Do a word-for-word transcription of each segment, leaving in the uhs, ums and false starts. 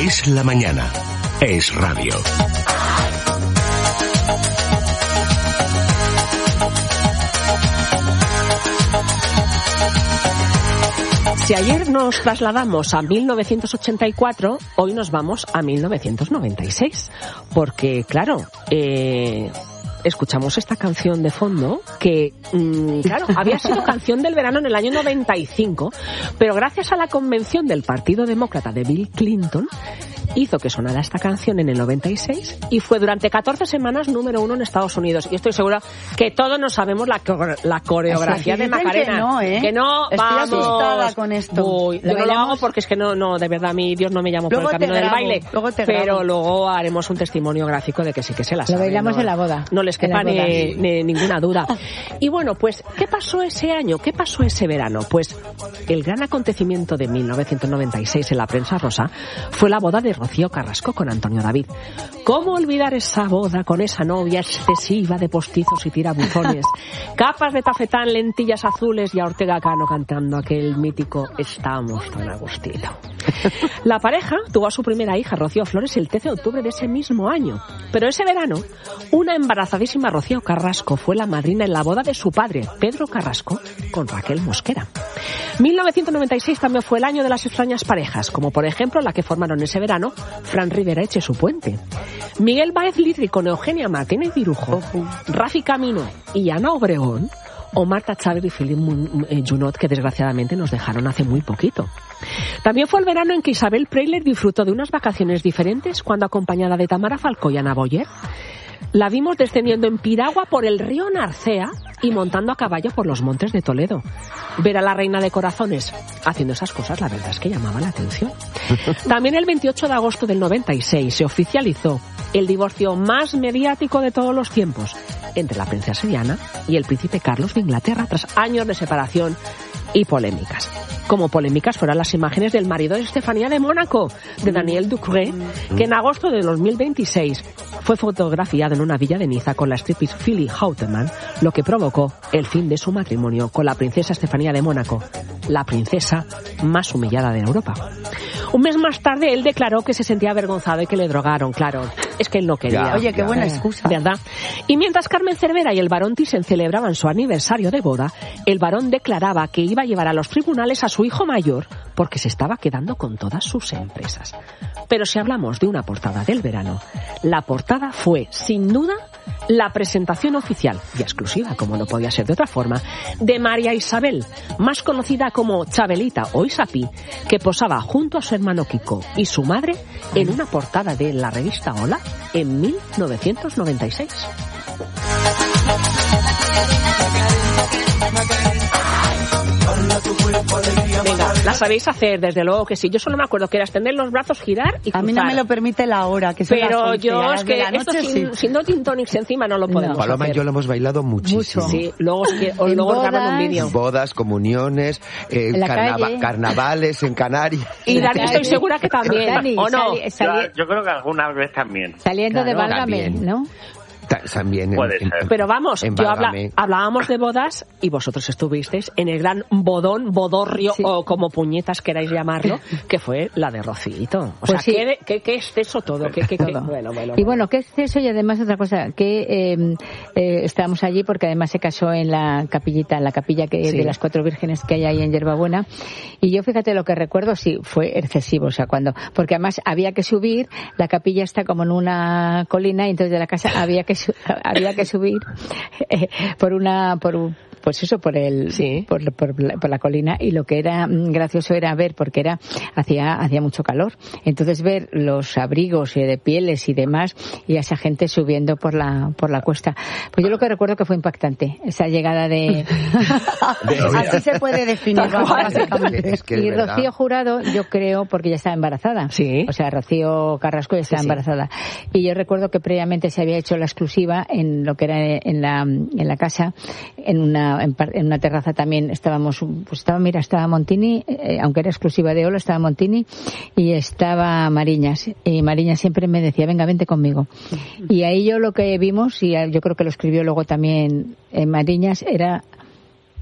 Es la mañana. Es radio. Si ayer nos trasladamos a mil novecientos ochenta y cuatro, hoy nos vamos a mil novecientos noventa y seis. Porque, claro, eh, escuchamos esta canción de fondo que, mmm, claro, había sido canción del verano en el año noventa y cinco, pero gracias a la convención del Partido Demócrata de Bill Clinton, hizo que sonara esta canción en el noventa y seis y fue durante catorce semanas número uno en Estados Unidos. Y estoy segura que todos nos sabemos la, la coreografía de Macarena. Que no, ¿eh? Que no, estoy vamos. asustada con esto. Uy, yo no lo hago porque es que no, no, de verdad, mi Dios no me llamó por el camino del baile. Luego te pero grabo. Luego haremos un testimonio gráfico de que sí que se la saben. Lo bailamos ¿no? en la boda. No les quepa ni, ni ninguna duda. Y bueno, pues, ¿qué pasó ese año? ¿Qué pasó ese verano? Pues el gran acontecimiento de mil novecientos noventa y seis en la prensa rosa fue la boda de Rocío Carrasco con Antonio David. ¿Cómo olvidar esa boda con esa novia excesiva de postizos y tirabuzones, capas de tafetán, lentillas azules y a Ortega Cano cantando aquel mítico Estamos tan agustito? La pareja tuvo a su primera hija, Rocío Flores, el trece de octubre de ese mismo año. Pero ese verano, una embarazadísima Rocío Carrasco fue la madrina en la boda de su padre, Pedro Carrasco, con Raquel Mosquera. mil novecientos noventa y seis también fue el año de las extrañas parejas, como por ejemplo la que formaron ese verano Fran Rivera Eche su puente, Miguel Báez Litri con Eugenia Martínez Virujo, Rafi Camino y Ana Obregón, o Marta Chávez y Philippe Junot, que desgraciadamente nos dejaron hace muy poquito. También fue el verano en que Isabel Preisler disfrutó de unas vacaciones diferentes cuando, acompañada de Tamara Falcó y Ana Boyer, la vimos descendiendo en piragua por el río Narcea y montando a caballo por los montes de Toledo. Ver a la reina de corazones haciendo esas cosas, la verdad es que llamaba la atención. También el veintiocho de agosto del noventa y seis se oficializó el divorcio más mediático de todos los tiempos entre la princesa Diana y el príncipe Carlos de Inglaterra, tras años de separación y polémicas. Como polémicas fueron las imágenes del marido de Estefanía de Mónaco, de Daniel Ducré, que en agosto de dos mil veintiséis fue fotografiado en una villa de Niza con la striptease Philly Houteman, lo que provocó el fin de su matrimonio con la princesa Estefanía de Mónaco, la princesa más humillada de Europa. Un mes más tarde él declaró que se sentía avergonzado y que le drogaron, claro, es que él no quería. Ya, Oye, qué ya. buena excusa. ¿Verdad? Y mientras Carmen Cervera y el barón Thyssen celebraban su aniversario de boda, el barón declaraba que iba a llevar a los tribunales a su hijo mayor porque se estaba quedando con todas sus empresas. Pero si hablamos de una portada del verano, la portada fue, sin duda, la presentación oficial y exclusiva, como no podía ser de otra forma, de María Isabel, más conocida como Chabelita o Isapi, que posaba junto a su hermano Kiko y su madre en una portada de la revista Hola en mil novecientos noventa y seis. Venga, la sabéis hacer, desde luego que sí. Yo solo me acuerdo que era extender los brazos, girar y cruzar. A mí no me lo permite la hora, que son Pero las yo once, es que la esto noche, sin, sí. sin no gin tonics encima no lo podemos No. Paloma hacer. y yo lo hemos bailado muchísimo. Mucho. Sí, luego, os que- o En luego os graban un bodas. vídeo. Bodas, comuniones, eh, En la carnava- calle. carnavales en Canarias. Y Dani estoy segura que también, Dani, ¿o no? sali- sali- Yo, yo creo que alguna vez también. saliendo de Claro, Válgame, también. ¿no? Ta- También en- Puede en- ser. Pero vamos, en yo habla- Válgame. hablábamos de bodas y vosotros estuvisteis en el gran bodón, bodorrio Sí. o como puñetas queráis llamarlo, que fue la de Rocito. O Pues sea, sí. ¿qué, de- qué, qué exceso todo? ¿Qué, qué, qué? Todo. Bueno, bueno, Y bueno. bueno, ¿qué es eso? Y además otra cosa, que eh, eh, estábamos allí porque además se casó en la capillita, en la capilla que Sí. de las cuatro vírgenes que hay ahí en Yerbabuena. Y yo fíjate lo que recuerdo, sí, fue excesivo, o sea, cuando, porque además había que subir, la capilla está como en una colina y entonces de la casa había que su- había que subir eh, por una, por un, pues eso, por el, Sí. por, por la, por la colina, y lo que era mm, gracioso era ver, porque era, hacía, hacía mucho calor, entonces ver los abrigos eh, de pieles y demás, y a esa gente subiendo por la, por la cuesta. Pues yo lo que recuerdo que fue impactante, esa llegada de, Así se puede definir, Tal cual. básicamente. Es que es y verdad. Rocío Jurado, yo creo, porque ya estaba embarazada. Sí. O sea, Rocío Carrasco ya estaba Sí, sí. embarazada. Y yo recuerdo que previamente se había hecho la exclusiva en lo que era en la, en la casa, en una, en, par- en una terraza también estábamos, pues estaba, mira, estaba Montini, eh, aunque era exclusiva de Olo, estaba Montini y estaba Mariñas. Y Mariñas siempre me decía, venga, vente conmigo. Y ahí yo lo que vimos, y yo creo que lo escribió luego también en Mariñas, era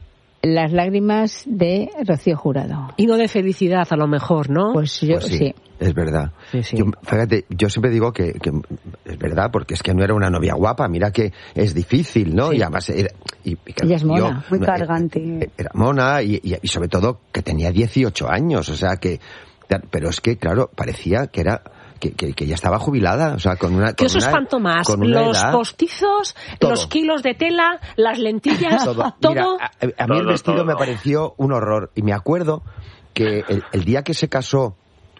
las lágrimas de Rocío Jurado. Y no de felicidad, a lo mejor, ¿no? Pues yo Pues sí, sí. es verdad. Sí, sí. Yo, fíjate, yo siempre digo que, que es verdad, porque es que no era una novia guapa. Mira que es difícil, ¿no? Sí. Y además era, y, y que Ella es mona, yo- muy cargante. Era mona y, y, y sobre todo que tenía dieciocho años, o sea que... Pero es que, claro, parecía que era... Que, que, que ya estaba jubilada, o sea, con una... Que con eso una- espanto más. con una Los edad- postizos, Todo. los kilos de tela, las lentillas, todo. todo. Mira, a, a mí el Todo, vestido todo. me pareció un horror. Y me acuerdo que el, el día que se casó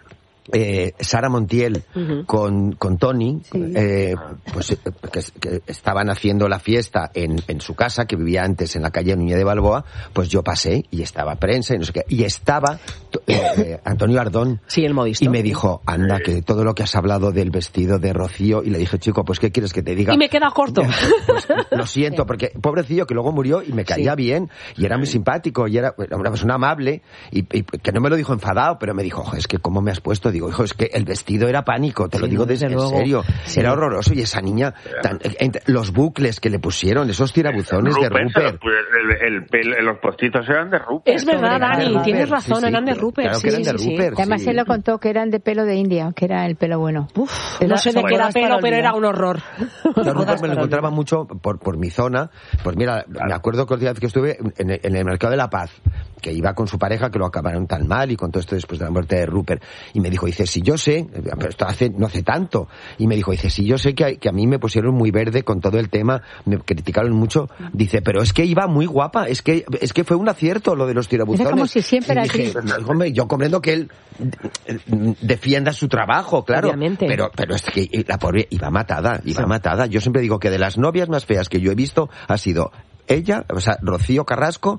eh, Sara Montiel Ujú. con, con Tony, Sí. eh, pues eh, que, que estaban haciendo la fiesta en, en su casa, que vivía antes en la calle Núñez de Balboa, pues yo pasé y estaba prensa y no sé qué. Y estaba eh, eh, Antonio Ardón. Sí, el modisto. Y me dijo, anda, que todo lo que has hablado del vestido de Rocío, y le dije, chico, pues ¿qué quieres que te diga? Y me queda corto. Pues, lo siento, porque pobrecillo que luego murió y me caía Sí. bien, y era muy simpático, y era era una persona amable, y, y que no me lo dijo enfadado, pero me dijo, "Ojo, es que cómo me has puesto", digo, hijo, es que el vestido era pánico, te lo Sí, digo no, desde desde en luego. serio, Sí. era horroroso, y esa niña, tan- entre- los bucles que le pusieron, esos tirabuzones de Rupert, Rupert. pues, el, el pel- los postitos eran de Rupert. Es verdad, Eran de Dani, Rupert, tienes razón, sí, sí, eran de claro, Rupert. claro sí, que eran sí, de sí, sí. Rupert. Además, sí. él lo contó que eran de pelo de India, que era el pelo bueno. Uf, Era- no sé de son qué era bodas para pelo, pero olvidar. era un horror. Yo Bodas Rupert me lo para encontraba olvidar. mucho por, por mi zona. Pues mira, me acuerdo que la última vez que estuve en el, en el Mercado de la Paz, que iba con su pareja, que lo acabaron tan mal, y con todo esto después de la muerte de Rupert. Y me dijo, dice, si yo sé, pero esto hace, no hace tanto, y me dijo, dice, si yo sé que, hay- que a mí me pusieron muy verde con todo el tema, me criticaron mucho, dice, pero es que iba muy guapa, es que es que fue un acierto lo de los tirabuzones. Era como si siempre Y era dije, así. "No, hombre, yo comprendo que él eh, defienda su trabajo, claro, Obviamente. pero pero es que la pobre iba matada, iba matada. Yo siempre digo que de las novias más feas que yo he visto ha sido ella, o sea, Rocío Carrasco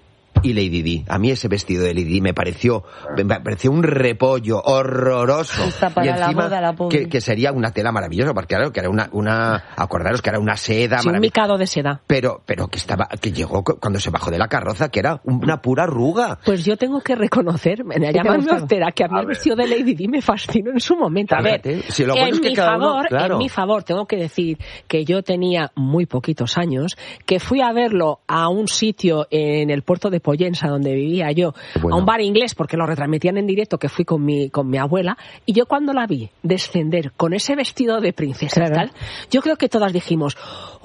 y Lady Di. A mí ese vestido de Lady Di me pareció, me pareció un repollo horroroso. Hasta para y la encima boda, la pobre. que, que sería una tela maravillosa, porque claro, que era una, una, acordaros que era una seda Sí, un maravillosa. micado de seda. Pero, pero que estaba, que llegó cu- cuando se bajó de la carroza, que era una pura arruga. Pues yo tengo que reconocer, me te llamarme gustaba? hortera, que a mí A el ver. vestido de Lady Di me fascinó en su momento. A ver, Fíjate, si lo bueno en es que mi cada uno, favor, claro. en mi favor, tengo que decir que yo tenía muy poquitos años, que fui a verlo a un sitio en el puerto de Pollensa, donde vivía yo, Bueno. a un bar inglés, porque lo retransmitían en directo, que fui con mi, con mi abuela, y yo cuando la vi descender con ese vestido de princesa y Claro. tal, yo creo que todas dijimos,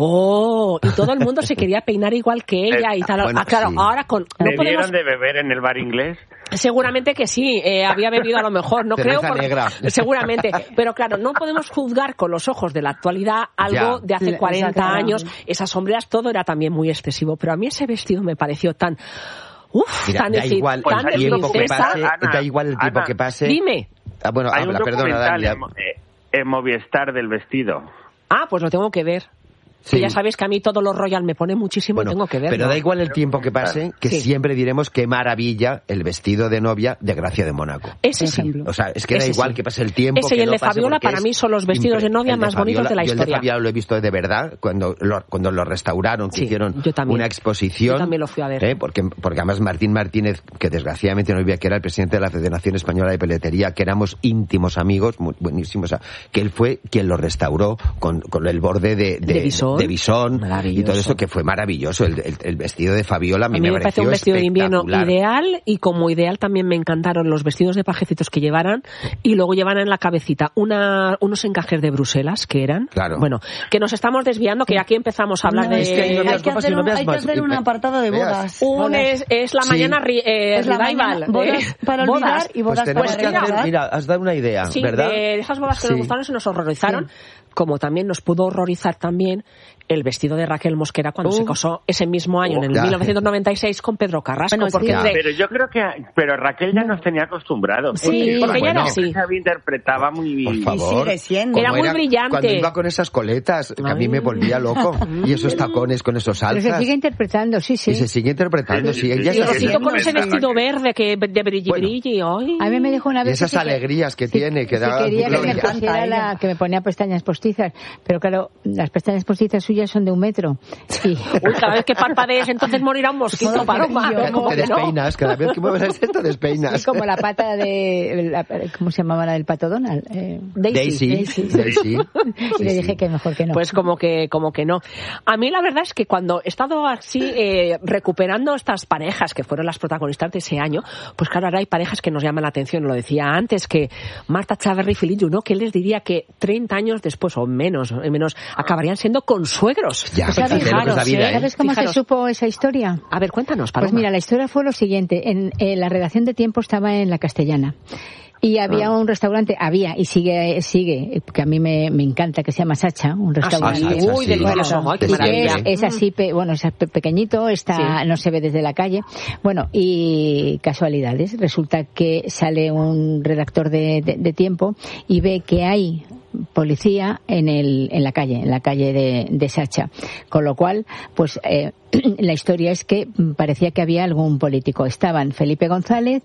oh, y todo el mundo se quería peinar igual que ella y tal. Bueno, Ah, claro, sí. ahora con... No ¿Debieron podemos... de beber en el bar inglés? Seguramente que sí, eh, había bebido a lo mejor, no Cerveza creo, porque- negra. seguramente, pero claro, no podemos juzgar con los ojos de la actualidad algo Ya. de hace Le- cuarenta exactamente. años, esas sombreras, todo era también muy excesivo, pero a mí ese vestido me pareció tan, uff, Mira, tan da de, igual tan el de tiempo que princesa. pase, Ana, da igual el tiempo Ana, que pase. Dime. Ah, bueno, Hay un habla, perdona, documental Dani. en, Mo- eh, en Movistar del vestido. Ah, pues lo tengo que ver. Sí. Que ya sabéis que a mí todo lo royal me pone muchísimo Bueno, y tengo que verlo. pero da igual el tiempo que pase, que Sí. siempre diremos qué maravilla el vestido de novia de Gracia de Mónaco. Ese por sí. ejemplo. O sea, es que da Ese igual sí. que pase el tiempo. Ese y que el no de pase, Fabiola porque para es mí son los vestidos de novia el más bonitos de la yo historia. El de Fabiola lo he visto de verdad cuando lo, cuando lo restauraron, que Sí, hicieron yo también. una exposición. Yo también lo fui a ver. ¿eh? Porque, porque además Martín Martínez, que desgraciadamente no vivía, que era el presidente de la Federación Española de Peletería, que éramos íntimos amigos, muy buenísimos, o sea, que él fue quien lo restauró con, con el borde de, de, De bisón. de bisón Maravilloso. y todo eso, que fue maravilloso. El, el- el vestido de Fabiola a mí, A mí me parece pareció un vestido de invierno espectacular. ideal, y como ideal también me encantaron los vestidos de pajecitos que llevaran, y luego llevan en la cabecita una, unos encajes de Bruselas que eran. Claro. Bueno, que nos estamos desviando, que aquí empezamos a hablar No, de... es que hay novias hay que guapas y hacer un, novias hay que más- hacer un y- apartado de veas. bodas. Un Bodas. es, es la Sí. mañana ri- eh, Es la revival. mañana, bodas eh, para olvidar bodas. y Pues bodas tenemos para que hacer, recordar. mira, has dado una idea, Sí, ¿verdad? de esas bodas que Sí. nos gustaron y nos horrorizaron, como también nos pudo horrorizar también el vestido de Raquel Mosquera cuando Uh. se casó ese mismo año, en el Ya. mil novecientos noventa y seis, con Pedro Carrasco. Bueno, sí, porque ya. de- Pero yo creo que... Pero Raquel ya nos tenía acostumbrados. Sí, porque ella era así. Ella interpretaba muy... Por Y favor. sigue siendo. Como Era muy brillante. Cuando iba con esas coletas, que a mí Ay. me volvía loco. Y esos tacones con esos Pero se alzas. sigue interpretando, sí, sí. Y se sigue interpretando, Sí, sí. sí, Ella sí. Y se- Rosito Ella- con ese Ella- vestido verde que de brilli Bueno. brilli. Ay. A mí me dijo una Y vez esas que sí que- alegrías que sí, tiene, que sí da quería que me gloria. encanta pusiera ella. la, que me ponía pestañas postizas, pero claro, las pestañas postizas patitas suyas son de un metro. Y... Uy, cada vez que parpadees entonces morirá un mosquito, Paloma. Te despeinas, cada vez que mueves esto te despeinas. Es como la pata de... La, ¿cómo se llamaba la del pato Donald? Eh, Daisy. Daisy. Daisy. Y le dije que mejor que no. Pues como que, como que no. A mí la verdad es que cuando he estado así eh, recuperando estas parejas que fueron las protagonistas de ese año, pues claro, ahora hay parejas que nos llaman la atención. Lo decía antes, que Marta Chaverri y Philippe Junot, que les diría que treinta años después, o menos, o menos acabarían siendo consuegros. Ya, ¿Sabes? pues, Fijaros, la vida, ¿eh? ¿Sabes cómo Fijaros. se supo esa historia? A ver, cuéntanos, Paloma. Pues mira, la historia fue lo siguiente. En, en la redacción de Tiempo estaba en La Castellana. Y había ah. un restaurante, había y sigue, sigue, que a mí me, me encanta, que se llama Sacha, un restaurante. Ah, sí. Uy, sí. delicioso, Bueno, ay, qué y maravilla. es, es así, pe, bueno, es pe- pequeñito, está, Sí. no se ve desde la calle. Bueno, y casualidades, resulta que sale un redactor de, de, de Tiempo y ve que hay policía en el en la calle, en la calle de, de Sacha, con lo cual, pues eh, la historia es que parecía que había algún político. Estaban Felipe González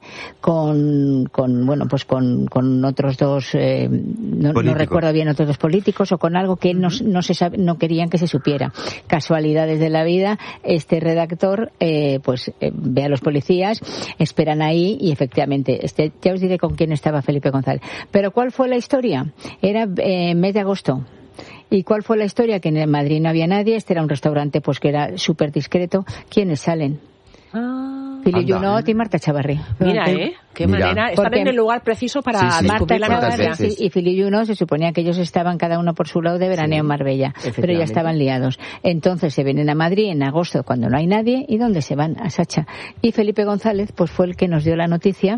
con, con bueno, pues con, con otros dos, eh, no, no recuerdo bien, otros dos políticos, o con algo que no, no se sabe, no querían que se supiera. Casualidades de la vida, este redactor, eh, pues eh, ve a los policías, esperan ahí y efectivamente, este, ya os diré con quién estaba Felipe González. Pero ¿cuál fue la historia? Era eh, mes de agosto. ¿Y cuál fue la historia? Que en Madrid no había nadie, este era un restaurante pues que era súper discreto. ¿Quiénes salen? Ah. Philippe Junot y Marta Chavarri. Mira, ¿eh? Qué Mira. manera. Están Porque en el lugar preciso para Sí, sí. descubrir la Marta noticia. veces. Chavarri y Philippe Junot se suponía que ellos estaban cada uno por su lado de veraneo Sí, en Marbella, pero ya efectivamente. estaban liados. Entonces se vienen a Madrid en agosto cuando no hay nadie. ¿Y dónde se van? A Sacha. Y Felipe González pues fue el que nos dio la noticia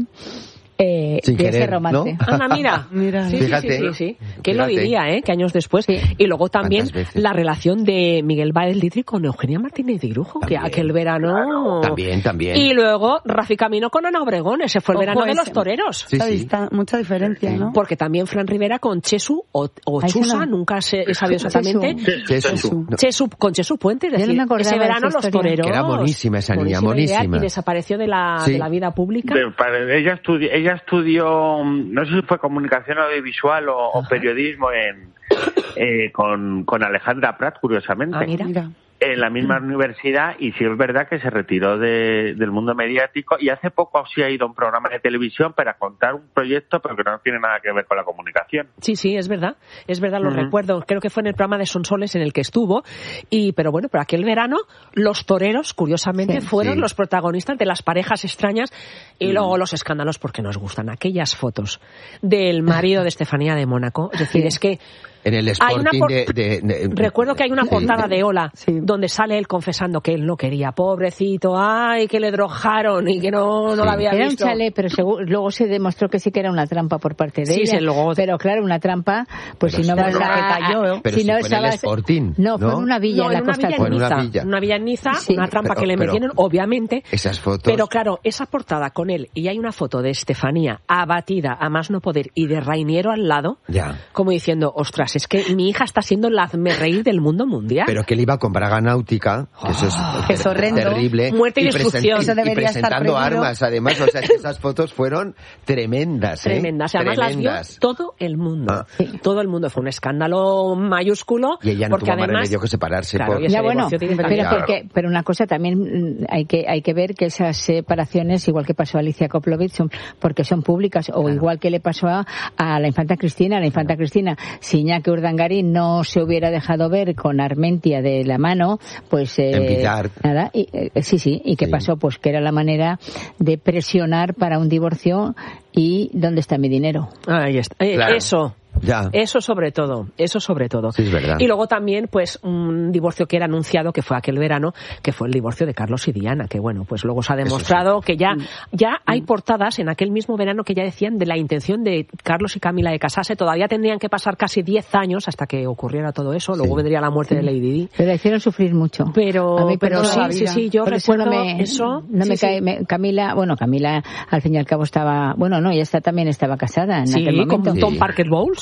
eh, Sin de querer, ese romance. ¿no? Anda, mira. Mira. Sí, Fíjate. sí, sí, sí, sí. ¿Quién lo Fíjate. diría, eh? Que años después. Sí. Y luego también ¿Cuántas veces? la relación de Miguel Báez Litri con Eugenia Martínez de Irujo, que También. aquel verano... También, también. Y luego Rafi Camino con Ana Obregón, ese fue el Ojo, verano de ese. los toreros. Sí, Mucha sí. dista- Mucha diferencia, ¿no? Porque también Fran Rivera con Chesu o, o Ay, Chusa, no. nunca se he sabido exactamente. Chesu. Chesu. No. Chesu, con Chesu Puente, es Yo no decir, me acordaba ese de verano esa los historia. toreros. Que era monísima esa niña, idea, monísima. Y desapareció de la, Sí. de la vida pública. De- para- ella, estudió, ella estudió, no sé si fue comunicación audiovisual o, o periodismo en, eh, con, con Alejandra Prat, curiosamente. Ah, mira. Mira. En la misma universidad, y sí es verdad que se retiró de- del mundo mediático, y hace poco sí ha ido a un programa de televisión para contar un proyecto, pero que no tiene nada que ver con la comunicación. Sí, sí, es verdad, es verdad, lo Ujú. recuerdo, creo que fue en el programa de Sonsoles en el que estuvo, y pero bueno, pero aquel verano los toreros, curiosamente, Sí. fueron Sí. los protagonistas de las parejas extrañas y luego los escándalos porque nos gustan aquellas fotos del marido de Estefanía de Mónaco, es decir, Sí. es que En el hay una Sporting por- de, de- de- recuerdo que hay una Sí. portada de Ola Sí. donde sale él confesando que él no quería, pobrecito, ay, que le drogaron y que no, no Sí. la había Era un visto. chalet, pero segu- luego se demostró que sí que era una trampa por parte de Sí, ella. sí, luego- Pero claro, una trampa, pues Pero si no sí, vas pero a... que cayó, ¿eh? Pero si fue en el Sporting, No, fue ¿no? en una villa No, en la en una Costa villa del Fue en en una Niza, villa. una villa en Niza, Sí. una trampa Pero- que le pero- metieron, obviamente. Esas fotos. Pero claro, esa portada con él, y hay una foto de Estefanía abatida a más no poder y de Rainiero al lado, Ya. como diciendo, ostras, es que mi hija está siendo la hazmerreír del mundo mundial. Pero que él iba con braga náutica, que eso es, que es horrendo. terrible. Muerte y destrucción. present- Eso y debería estar presentando prohibido. armas, además. O sea, que esas fotos fueron tremendas, ¿eh? Tremendas. Además las vio Tremendas. todo el mundo. Ah. Todo el mundo. Fue un escándalo mayúsculo. Y ella no porque tuvo más además, remedio que separarse. Claro, por- y ese Ya bueno, divorcio tiene pero, también- Claro. porque, pero una cosa también mm, hay que hay que ver que esas separaciones, igual que pasó a Alicia Koplovich, son porque son públicas, o igual que le pasó a, a la infanta Cristina. La infanta Cristina, si Iñaki Urdangarín no se hubiera dejado ver con Armentia de la mano, pues eh, En Villar. nada, y, eh, sí, sí, y qué Sí. pasó, pues que era la manera de presionar para un divorcio. Y ¿dónde está mi dinero? Ahí está. Eh, Claro. Eso. Ya. Eso sobre todo, eso sobre todo. Sí, es verdad. Y luego también, pues, un divorcio que era anunciado, que fue aquel verano, que fue el divorcio de Carlos y Diana, que bueno, pues luego se ha demostrado que ya, ya hay portadas en aquel mismo verano que ya decían de la intención de Carlos y Camila de casarse. Todavía tendrían que pasar casi diez años hasta que ocurriera todo eso. Luego Sí. vendría la muerte de Lady Di. Pero la hicieron sufrir mucho. Pero, A mí, pero perdona, sí, la sí, vida. sí, yo Por eso recuerdo no me, eso. no Sí, me sí. cae, me- Camila, bueno, Camila al fin y al cabo estaba, bueno, no, ella está, también estaba casada en Sí, aquel con momento. Tom Sí. Parker Bowles.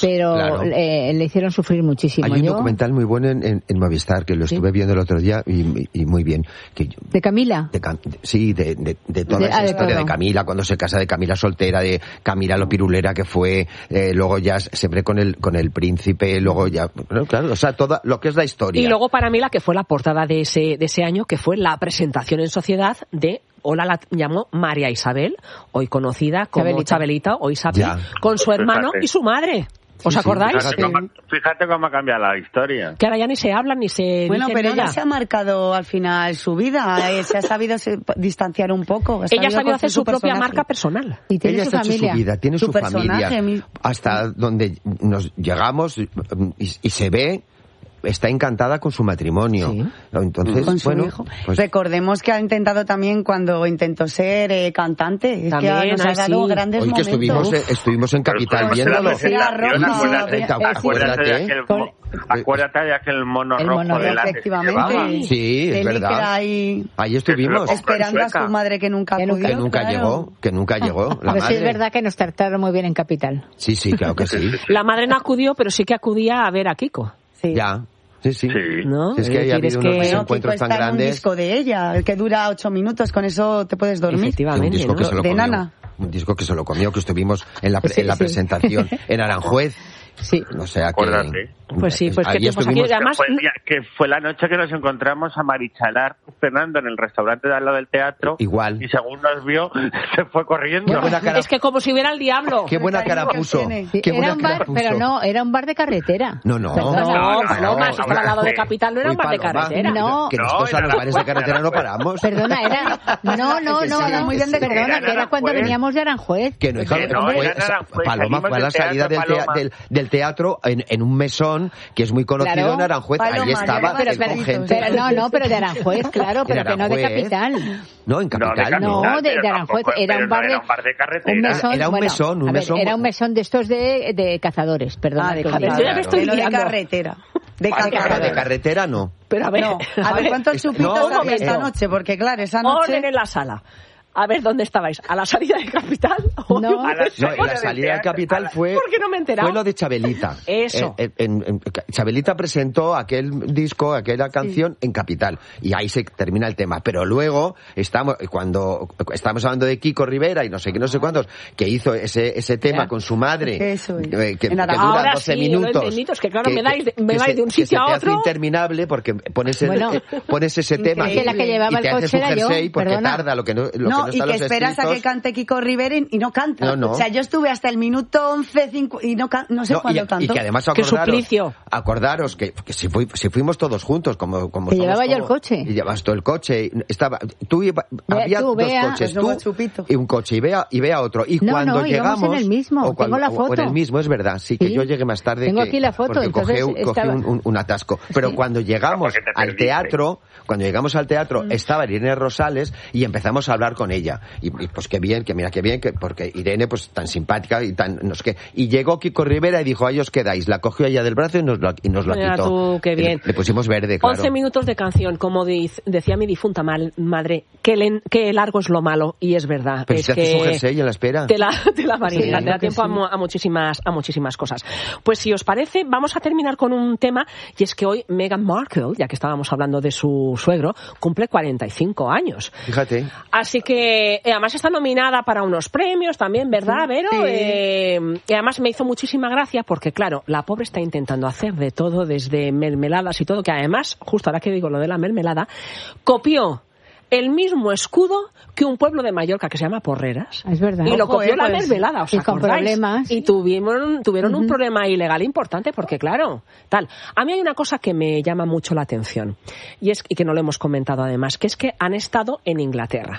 pero claro. eh, le hicieron sufrir muchísimo. Hay un Yo, documental muy bueno en, en, en Movistar, que lo estuve ¿Sí? viendo el otro día y, y muy bien. Que, ¿De Camila? de, sí, de, de, de toda De- esa ah, de historia todo. de Camila, cuando se casa, de Camila soltera, de Camila lo pirulera que fue, eh, luego ya siempre con el con el príncipe, luego ya, bueno, claro, o sea, toda lo que es la historia. Y luego para mí la que fue la portada de ese, de ese año, que fue la presentación en sociedad de, Hola la llamó María Isabel, hoy conocida como Chabelita, Chabelita o Isabel, Ya. con su hermano Fíjate. y su madre. ¿Os Sí, sí, acordáis? Fíjate cómo, fíjate cómo ha cambiado la historia. Que ahora ya ni se hablan ni se Bueno, dicen pero nada. ella se ha marcado al final su vida, eh, se ha sabido se- distanciar un poco. ha Ella ha sabido coger hacer su propia personaje. marca personal. Y tiene Ella su está hecho familia. su vida, tiene Su su, familia, personaje, mi- hasta donde nos llegamos y, y se ve, está encantada con su matrimonio. Sí. Entonces, Con su bueno, hijo. pues, Recordemos que ha intentado también cuando intentó ser eh, cantante. Es También, que nos ha ah, dado sí. grandes hoy que momentos. estuvimos, eh, estuvimos en Capital Pero viéndolo. fue la presentación, Roja, acuérdate, eh, acuérdate de acuérdate. aquel, Con- mo- acuérdate de aquel mono El rojo mono rojo, delante. efectivamente. Sí, es Él verdad. queda ahí Ahí estuvimos. Es esperando a su Sueca. madre que nunca Que nunca- acudió. Que nunca claro. llegó, que nunca llegó. La Pero sí madre. es verdad que nos trataron muy bien en Capital. Sí, sí, claro que sí. La madre no acudió, pero sí que acudía a ver a Kiko. Sí. Ya. Sí, sí. Sí. ¿No? Si es que Es haya decir, es habido que- unos Bueno, Kiko encuentros tan está en un grandes. disco de ella, el que dura ocho minutos, con eso te puedes dormir. Un Efectivamente, disco ¿no? que se lo De comió. Nana. Un disco que se lo comió, que estuvimos en la, pre- Sí, en la sí. presentación en Aranjuez. Sí. O sea que... Acuérdate. Pues sí, pues ahí qué tiempos aquí. estuvimos- Y además, que, fue el día- que fue la noche que nos encontramos a Marichalar Fernando en el restaurante de al lado del teatro. Igual. Y según nos vio, se fue corriendo. Qué buena cara, es que como si hubiera el diablo. qué buena cara que puso. tiene. Sí, Qué buena era un cara bar, puso. pero no, era un bar de carretera. No, no. Perdona. No, No, no, Paloma, no, si estaba al lado de Capital, no era un Uy, bar de Paloma, carretera. No. Que No, nosotros a era los bares de Aranjuez, carretera no Aranjuez. paramos. Perdona, era... No, no, Que no, sí, no, muy bien de- perdona, era que era cuando Aranjuez. veníamos de Aranjuez. Que no, hija, Que no, fue- era en Aranjuez, Paloma salimos fue a la del salida del, teatro, tea- Paloma. del, del teatro en, en un mesón que es muy conocido Claro. en Aranjuez. Ahí Paloma, estaba llevaba Pero, el pero, con sí, gente. pero no, no, pero de Aranjuez, claro, pero En que no de Aranjuez. Capital. No, en No, de Capital no. No, de, pero de Aranjuez, tampoco- era pero un no bar de... era un bar de carretera. Un mesón, Era un bueno, mesón, un a ver, mesón. era un mesón de estos de, de cazadores, perdón. Ah, de Yo ya me carretera. estoy De lo de liando. carretera. De Vale, Pero de carretera. carretera no. Pero a ver, No, a ver, ¿cuántos chupitos no, un había momento. esta noche? Porque claro, esa noche... orden en la sala. A ver, ¿dónde estabais? ¿A la salida de Capital? ¿O No. yo- A la- No, en la del salida del teatro, Capital a la- fue, ¿Por qué no me he enterado? fue lo de Chabelita. Eso. Eh, en- en- Chabelita presentó aquel disco, aquella canción en Capital. Y ahí se termina el tema. Pero luego, estamos cuando estamos hablando de Kiko Rivera y no sé qué, no sé cuántos, que hizo ese, ese tema Ya. con su madre, Eso es. eh, que, que En dura Aragón. Ahora doce sí, lo he minutos. entendido, es que claro, me dais de- me que vais se- de un que se sitio a te hace otro. interminable porque pones, el- Bueno. eh, pones ese tema Increíble. Que la que llevaba y el te haces coche un era yo, jersey porque perdona. tarda lo que no, lo que No, no y está que los esperas a que escritos. cante Kiko Rivera y no canta. No, no. O sea, yo estuve hasta el minuto once, cinco, y no, can- no sé No, cuándo y, cantó. y que además Qué acordaros, suplicio. acordaros que, que si, fui- si fuimos todos juntos, como, como Que somos llevaba yo como- el coche. Y llevas tú el coche. y Estaba, tú iba- Ve- había tú, dos Bea. coches, Pues luego tú Chupito. y un coche, y vea, y vea otro. Y No, cuando no, íbamos llegamos... en el mismo, o cuando- tengo la o- o en foto. el mismo, es verdad, sí, que Sí. yo llegué más tarde. Tengo que- aquí la foto, porque entonces cogí, cogí estaba- un, un- un atasco. Pero Sí. cuando llegamos Porque te al perdiste. teatro, cuando llegamos al teatro, estaba Irene Rosales y empezamos a hablar con ella. Y, y, pues qué bien, que mira qué bien, que porque Irene pues tan simpática y tan no sé qué. Y llegó Kiko Rivera y dijo, ahí os quedáis. La cogió ella del brazo y nos lo, y nos lo Mira quitó. tú, qué Y bien. Le, le pusimos verde, claro. once minutos de canción, como diz- decía mi difunta mal- madre, que, len- que largo es lo malo, y es verdad. Pero es si haces que un jersey en la espera. Te la, te la marina, Sí, te da claro que tiempo a, sí. mu- a muchísimas, a muchísimas cosas. Pues si os parece, vamos a terminar con un tema, y es que hoy Meghan Markle, ya que estábamos hablando de su suegro, cumple cuarenta y cinco años. Fíjate. Así que, eh, además está nominada para unos premios también, ¿verdad, Vero? Sí. Eh, y además me hizo muchísima gracia porque, claro, la pobre está intentando hacer de todo, desde mermeladas y todo, que además, justo ahora que digo lo de la mermelada, copió el mismo escudo que un pueblo de Mallorca que se llama Porreras. Es verdad. Y lo Ojo, copió eh, la pues, mermelada, ¿os y con acordáis? problemas. Y tuvieron, tuvieron un problema ilegal importante porque, claro, tal. A mí hay una cosa que me llama mucho la atención y es y que no lo hemos comentado además, que es que han estado en Inglaterra.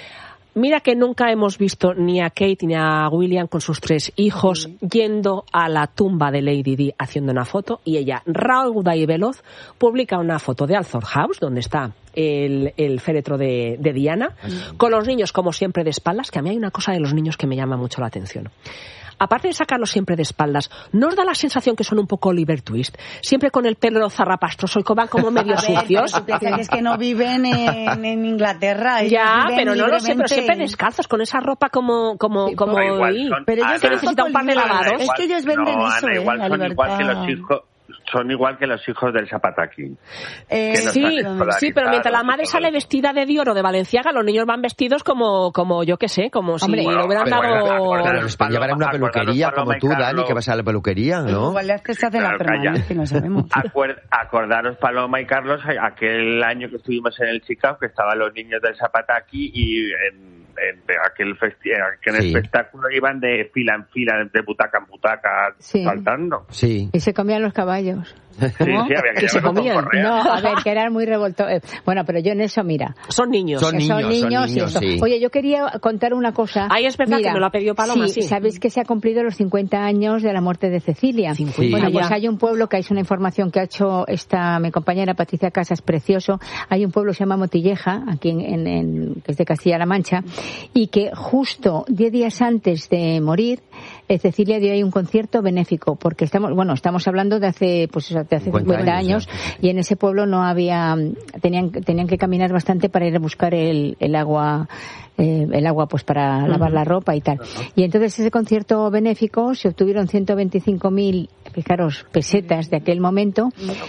Mira que nunca hemos visto ni a Kate ni a William con sus tres hijos yendo a la tumba de Lady Di haciendo una foto, y ella, rauda y veloz, publica una foto de Althorp House, donde está el, el féretro de, de Diana, con los niños como siempre de espaldas, que a mí hay una cosa de los niños que me llama mucho la atención. aparte de sacarlos siempre de espaldas, ¿no os da la sensación que son un poco Oliver Twist? Siempre con el pelo zarrapastroso y que van como medio sucios. Que es que no viven en, en Inglaterra. Ya, pero no lo sé, pero siempre descalzos, con esa ropa como... como, sí, como igual, son, pero ellos que necesita un par de lavados. Es que ellos venden no, eso, Ana, eh, igual, la son libertad. igual que los hijos... Son igual que los hijos del Zapataki. Eh, sí, sí, pero mientras la madre sale vestida de Dior o de Valenciaga, los niños van vestidos como, como yo qué sé, como si Hombre, lo hubieran pero, dado... bueno, pero les llevar a una peluquería como tú, Dani, que vas a la peluquería, ¿no? Igual es que se hace la permanente, no sabemos. Acuer, acordaros, Paloma y Carlos, aquel año que estuvimos en el Chicago, que estaban los niños del Zapataki y en, en aquel, festi aquel sí. espectáculo iban de fila en fila, de butaca en butaca, sí. saltando. Sí. Y se comían los caballos. Sí, sí, había que, que se comían. No, a ver, que eran muy revoltosos. Bueno, pero yo en eso, mira. Son niños. Son niños, son niños, son niños sí. Oye, yo quería contar una cosa. Ahí es verdad, mira, que me lo ha pedido Paloma, sí. sí. Sabéis que se ha cumplido los cincuenta años de la muerte de Cecilia. Sí. Bueno, pues hay un pueblo que es una información que ha hecho esta mi compañera Patricia Casas, precioso. Hay un pueblo que se llama Motilleja, aquí en, en, en que es de Castilla-La Mancha, y que justo diez días antes de morir, eh, Cecilia dio ahí un concierto benéfico, porque estamos, bueno, estamos hablando de hace, pues, de hace cincuenta años. Años, y en ese pueblo no había, tenían tenían que caminar bastante para ir a buscar el, el agua eh, el agua pues para uh-huh. lavar la ropa y tal. Uh-huh. Y entonces ese concierto benéfico se obtuvieron ciento veinticinco mil, fijaros, pesetas de aquel momento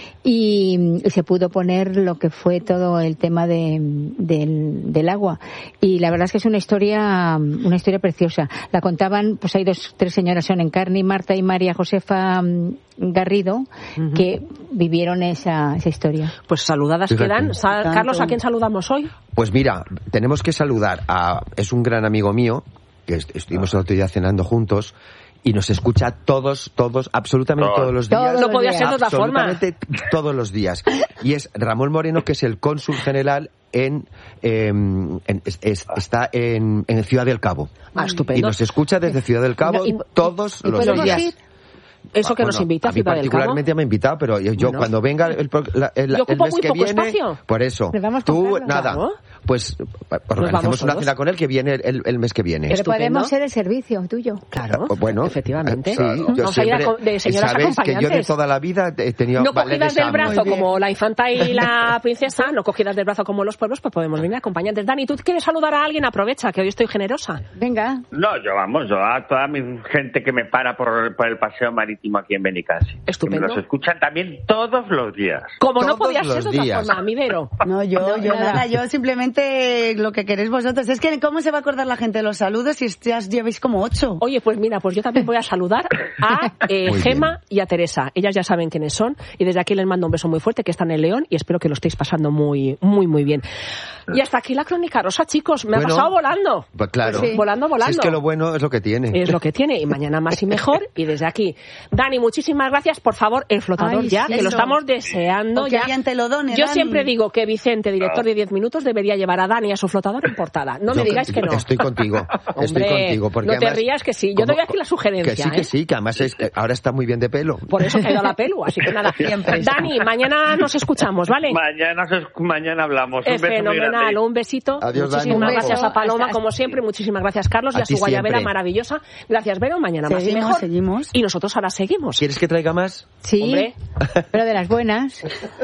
y, y se pudo poner lo que fue todo el tema de, del, del agua. Y la verdad es que es una historia una historia preciosa. La contaban, pues hay dos, tres señoras, son Encarni, Marta y María Josefa Garrido, uh-huh. que vivieron esa, esa historia. Pues saludadas Fíjate. quedan. Sa Carlos, ¿a quién saludamos hoy? Pues mira, tenemos que saludar a... Es un gran amigo mío, que est estuvimos el otro día cenando juntos, y nos escucha todos, todos, absolutamente todos, todos los días. Todos no podía ser de otra forma. Absolutamente todos los días. Y es Ramón Moreno, que es el cónsul general en, eh, en es, es, está en, en Ciudad del Cabo. Ah, estupendo. Y nos escucha desde Ciudad del Cabo y, todos y, los días. Ir? Eso que bueno, nos invita a Ciudad del Cabo. Particularmente me ha invitado, pero yo, yo bueno. cuando venga el, la, el, yo el mes muy que poco viene, espacio. por eso, tú nada, claro. pues organizamos una cena con él que viene el, el mes que viene. Pero podemos ser el servicio tuyo. Claro, bueno, efectivamente. Sí, claro. yo Vamos siempre, a ir a, de señoras sabes acompañantes. que yo de toda la vida he tenido no cogidas del brazo como la infanta y la princesa, no cogidas del brazo como los pueblos, pues podemos venir acompañantes. Dani, ¿tú quieres saludar a alguien? Aprovecha, que hoy estoy generosa. Venga. No, yo vamos, yo a toda mi gente que me para por, por el paseo marítimo aquí en Benicassi. Estupendo. Los escuchan también todos los días. Como todos no podía ser de otra días. forma, mi Vero. No, yo, no, yo nada. nada, yo simplemente lo que queréis vosotros. Es que ¿cómo se va a acordar la gente de los saludos si ya lleváis como ocho? Oye, pues mira, pues yo también voy a saludar a eh, Gema y a Teresa. Ellas ya saben quiénes son y desde aquí les mando un beso muy fuerte, que están en León, y espero que lo estéis pasando muy, muy, muy bien. Y hasta aquí la crónica rosa, chicos. Me bueno, ha pasado volando. Pues claro. Pues sí. Volando, volando. Si es que lo bueno es lo que tiene. Es lo que tiene. Y mañana más y mejor. Y desde aquí, Dani, muchísimas gracias. Por favor, el flotador Ay, ya, sí, que lo estamos deseando. O ya. Que lo done, Yo Dani. siempre digo que Vicente, director de diez minutos, debería llevar a Dani a su flotador en portada. No yo, me digáis que no. Estoy contigo. Hombre, estoy contigo. Porque no además, te rías que sí. Yo como, doy aquí la sugerencia. Que sí, ¿eh? que sí, que además es, que ahora está muy bien de pelo. Por eso que ha ido a la pelu, así que nada. Dani, mañana nos escuchamos, ¿vale? Mañana, mañana hablamos. Es un beso fenomenal, un besito. Adiós, muchísimas Dani. gracias a Paloma, hasta, como siempre. Muchísimas gracias, Carlos, y a, a su guayabera siempre. maravillosa. Gracias, Vero. Mañana seguimos, más y mejor. Seguimos. Y nosotros ahora seguimos. ¿Quieres que traiga más? Sí, Hombre. pero de las buenas.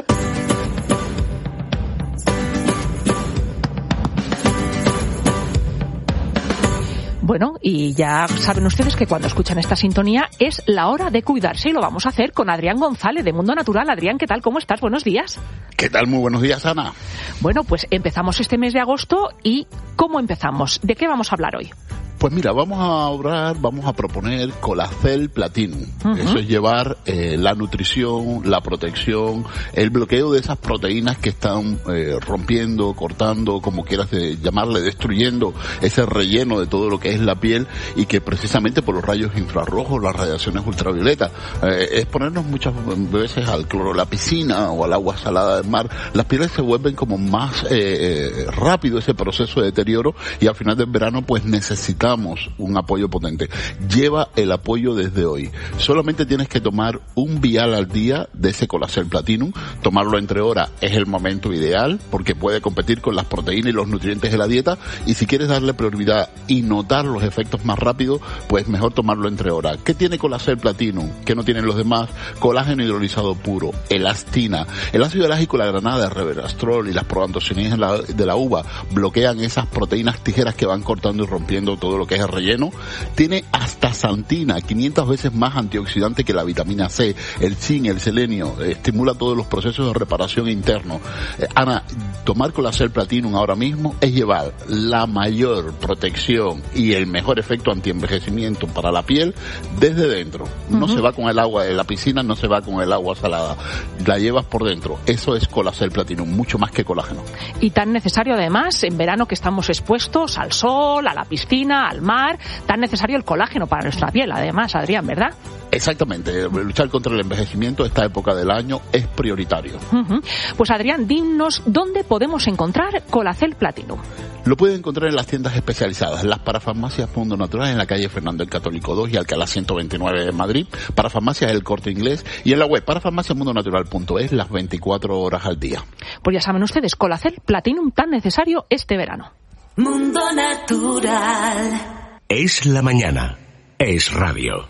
Bueno, y ya saben ustedes que cuando escuchan esta sintonía es la hora de cuidarse y lo vamos a hacer con Adrián González de Mundo Natural. Adrián, ¿qué tal? ¿Cómo estás? Buenos días. ¿Qué tal? Muy buenos días, Ana. Bueno, pues empezamos este mes de agosto y ¿cómo empezamos? ¿De qué vamos a hablar hoy? Pues mira, vamos a hablar, vamos a proponer Colacel Platinum. Uh-huh. Eso es llevar eh, la nutrición, la protección, el bloqueo de esas proteínas que están eh, rompiendo, cortando, como quieras de llamarle, destruyendo ese relleno de todo lo que es la piel y que precisamente por los rayos infrarrojos, las radiaciones ultravioletas, eh, exponernos muchas veces al cloro de la piscina o al agua salada del mar, las pieles se vuelven como más eh, rápido ese proceso de deterioro y al final del verano pues necesitamos necesitamos un apoyo potente. Lleva el apoyo desde hoy. Solamente tienes que tomar un vial al día de ese Colacel Platinum. Tomarlo entre horas es el momento ideal porque puede competir con las proteínas y los nutrientes de la dieta, y si quieres darle prioridad y notar los efectos más rápido, pues mejor tomarlo entre horas. ¿Qué tiene Colacel Platinum? ¿Qué no tienen los demás? Colágeno hidrolizado puro, elastina, el ácido elágico, la granada, el resveratrol y las proantocianinas de la, de la uva bloquean esas proteínas tijeras que van cortando y rompiendo todo lo que es el relleno. Tiene astaxantina, quinientas veces más antioxidante que la vitamina C, el zinc, el selenio, eh, estimula todos los procesos de reparación internos. Eh, Ana, tomar Colacel Platinum ahora mismo es llevar la mayor protección y el mejor efecto antienvejecimiento para la piel desde dentro. No uh-huh. se va con el agua de la piscina, no se va con el agua salada. La llevas por dentro. Eso es Colacel Platinum, mucho más que colágeno. Y tan necesario además, en verano que estamos expuestos al sol, a la piscina, al mar, tan necesario el colágeno para nuestra piel, además, Adrián, ¿verdad? Exactamente, luchar contra el envejecimiento esta época del año es prioritario. Uh-huh. Pues Adrián, dinos dónde podemos encontrar Colacel Platinum. Lo pueden encontrar en las tiendas especializadas, las parafarmacias Mundo Natural en la calle Fernando el Católico dos y Alcalá ciento veintinueve de Madrid, parafarmacias El Corte Inglés y en la web parafarmacia mundo natural punto es las veinticuatro horas al día. Pues ya saben ustedes, Colacel Platinum tan necesario este verano. Mundo Natural. Es la mañana. Es radio.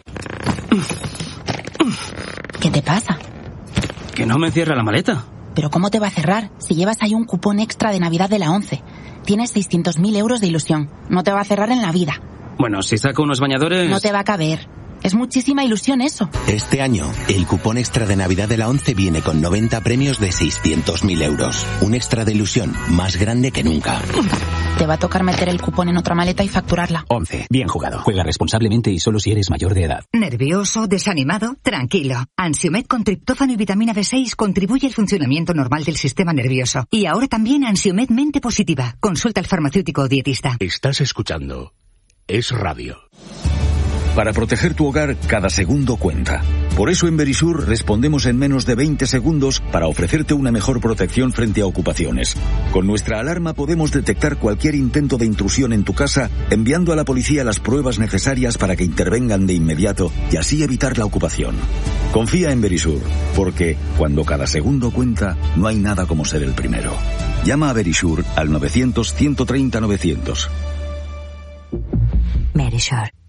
¿Qué te pasa? Que no me cierra la maleta. ¿Pero cómo te va a cerrar si llevas ahí un cupón extra de Navidad de la ONCE? Tienes seiscientos mil euros de ilusión. No te va a cerrar en la vida. Bueno, si saco unos bañadores... No te va a caber. Es muchísima ilusión eso. Este año, el cupón extra de Navidad de la ONCE viene con noventa premios de seiscientos mil euros. Un extra de ilusión más grande que nunca. Te va a tocar meter el cupón en otra maleta y facturarla. ONCE. Bien jugado. Juega responsablemente y solo si eres mayor de edad. ¿Nervioso? ¿Desanimado? Tranquilo. Ansiomed con triptófano y vitamina B seis contribuye al funcionamiento normal del sistema nervioso. Y ahora también Ansiomed Mente Positiva. Consulta al farmacéutico o dietista. Estás escuchando Es Radio. Para proteger tu hogar, cada segundo cuenta. Por eso en Verisur respondemos en menos de veinte segundos para ofrecerte una mejor protección frente a ocupaciones. Con nuestra alarma podemos detectar cualquier intento de intrusión en tu casa, enviando a la policía las pruebas necesarias para que intervengan de inmediato y así evitar la ocupación. Confía en Verisur, porque cuando cada segundo cuenta, no hay nada como ser el primero. Llama a Verisur al novecientos, ciento treinta, novecientos. Verisur.